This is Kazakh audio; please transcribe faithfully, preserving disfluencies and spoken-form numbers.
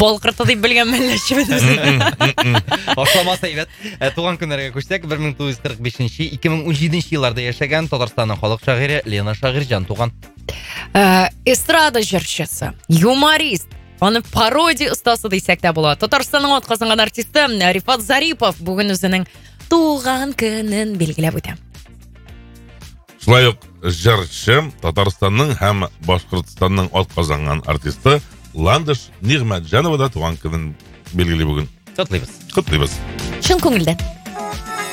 балқырты деп білген мәлішіміз. Осыламаса ебет. Туған күндерге көшсек, бір мың тоғыз жүз қырық бесінші екі мың он жетінші елларда яшаған Татарстанның халық шағиры Лена Шағиржан туған. Эстрада жыршысы, юморист, оны пародия ұстасы десек те болады. Татарстанның отқазынған артисті Рифат Зарипов бүгін өзінің туған күнін белгілеп өтем. Шылайық жыршы Татарстанның һәм Башқұртстанның отқазынған артисті Ландыш Нигматжанова да туған күнін белгілеп бүгін. Құттықтаймыз. Құттықтаймыз. Шын көңілді.